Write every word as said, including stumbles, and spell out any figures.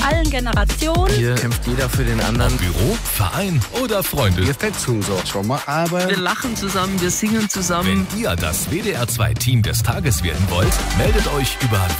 allen Generationen. Hier kämpft jeder für den anderen. Büro, Verein oder Freunde. Wir fetzen so schon mal, aber wir lachen zusammen, wir singen zusammen. Wenn ihr das W D R zwei Team des Tages werden wollt, meldet euch über